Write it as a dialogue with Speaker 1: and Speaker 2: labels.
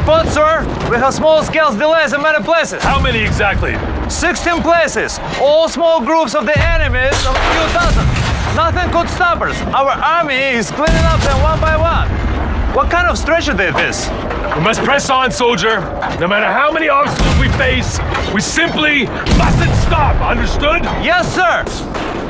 Speaker 1: report, sir. We have small-scale delays in many places.
Speaker 2: How many exactly?
Speaker 1: 16 places. All small groups of the enemies of a few dozen. Nothing could stop us. Our army is cleaning up them one by one. What kind of strategy is this?
Speaker 2: We must press on, soldier. No matter how many obstacles we face, we simply mustn't stop. Understood?
Speaker 1: Yes, sir.